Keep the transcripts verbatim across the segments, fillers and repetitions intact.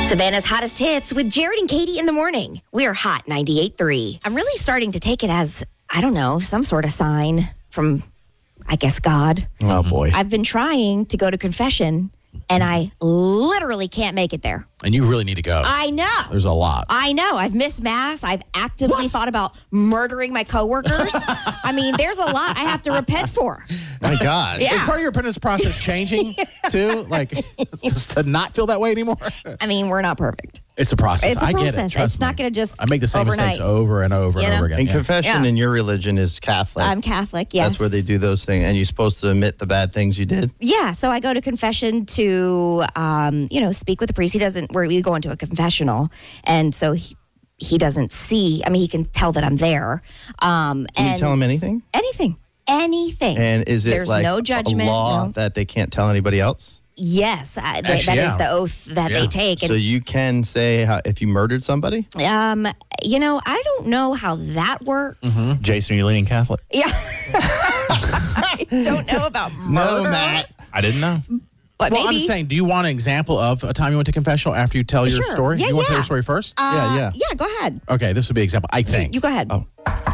Savannah's hottest hits with Jared and Katie in the morning. We're Hot ninety-eight point three. I'm really starting to take it as, I don't know, some sort of sign from, I guess, God. Oh, boy. I've been trying to go to confession, and I literally can't make it there. And you really need to go. I know. There's a lot. I know. I've missed mass. I've actively what? thought about murdering my coworkers. I mean, there's a lot I have to repent for. My God. Yeah. Is part of your repentance process changing, too? Like, just to not feel that way anymore? I mean, we're not perfect. It's a process. It's a I process. get it. Trust it's me. not going to just I make the same overnight. mistakes over and over You and know? over again. And yeah. confession Yeah. in your religion is Catholic. I'm Catholic, yes. That's where they do those things. And you're supposed to admit the bad things you did? Yeah, so I go to confession to, um, you know, speak with the priest. He doesn't, where we go into a confessional, and so he, he doesn't see, I mean, he can tell that I'm there. Um, Can and you tell him anything? Anything. Anything. And is it There's like no judgment, a law no. that they can't tell anybody else? Yes, I, they, Actually, that yeah. is the oath that Yeah. they take. So you can say how, if you murdered somebody? Um, you know, I don't know how that works. Mm-hmm. Jason, are you leaning Catholic? Yeah. I don't know about murder. No, Matt. I didn't know. But Well, maybe. I'm just saying, do you want an example of a time you went to confessional after you tell your Sure. story? Yeah, you want to tell yeah. your story first? Uh, Yeah, yeah. Yeah, go ahead. Okay, this would be an example, I think. You go ahead. Oh.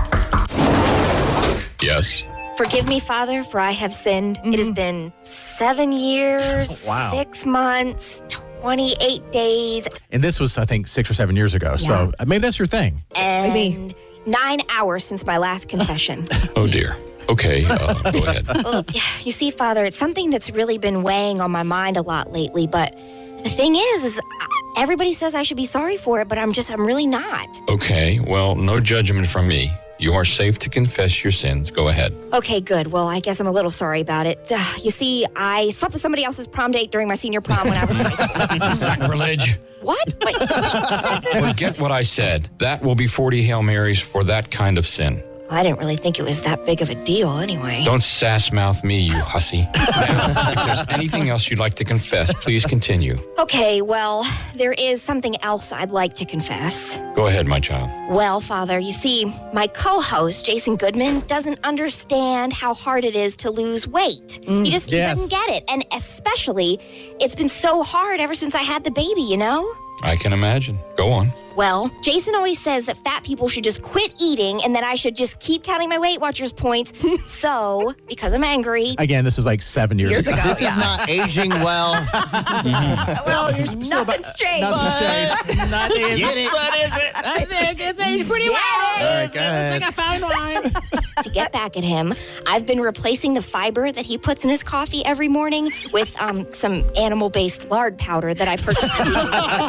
Yes. Forgive me, Father, for I have sinned. It has been seven years, Wow. six months, twenty-eight days, And this was, I think, six or seven years ago. So Yeah. uh, maybe that's your thing. and nine hours since my last confession. Oh, dear. Okay, uh, go ahead. Well, you see, Father, it's something that's really been weighing on my mind a lot lately. But the thing is, is everybody says I should be sorry for it, but I'm just, I'm really not. Okay, well, no judgment from me. You are safe to confess your sins. Go ahead. Okay, good. Well, I guess I'm a little sorry about it. Uh, you see, I slept with somebody else's prom date during my senior prom when I was in high school. Sacrilege. What? Wait, wait, Forget what I said. That will be forty Hail Marys for that kind of sin. I didn't really think it was that big of a deal anyway. Don't sass mouth me, you hussy. Now, if there's anything else you'd like to confess, please continue. Okay, well, there is something else I'd like to confess. Go ahead, my child. Well, Father, you see, my co-host, Jason Goodman, doesn't understand how hard it is to lose weight. he just he yes. doesn't get it. And especially, it's been so hard ever since I had the baby, you know? I can imagine. Go on. Well, Jason always says that fat people should just quit eating and that I should just keep counting my Weight Watchers points. So, because I'm angry, Again, this was like seven years, Years ago. ago. This is not aging well. well, nothing's changed. Nothing's changed. Nothing. Get it? What is it? I think it's aged pretty Get well. it. All right, go ahead. It's like a fine wine. To get back at him, I've been replacing the fiber that he puts in his coffee every morning with um, some animal-based lard powder that I purchased.